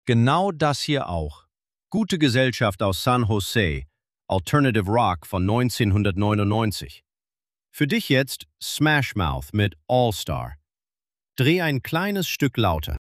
Genau das hier auch. Gute Gesellschaft aus San Jose, Alternative Rock von 1999. Für dich jetzt Smash Mouth mit All Star. Dreh ein kleines Stück lauter.